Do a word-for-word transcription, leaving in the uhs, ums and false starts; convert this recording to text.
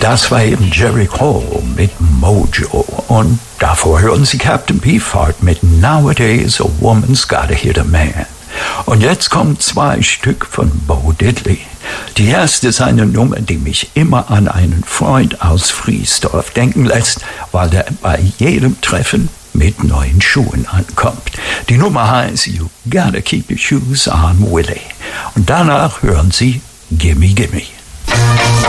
Das war eben Jerry Hall mit Mojo. Und davor hören Sie Captain Beefheart mit Nowadays a Woman's Gotta Hit a Man. Und jetzt kommen zwei Stück von Bo Diddley. Die erste ist eine Nummer, die mich immer an einen Freund aus Friesdorf denken lässt, weil er bei jedem Treffen mit neuen Schuhen ankommt. Die Nummer heißt You Gotta Keep Your Shoes On Willie. Und danach hören Sie Gimme Gimme.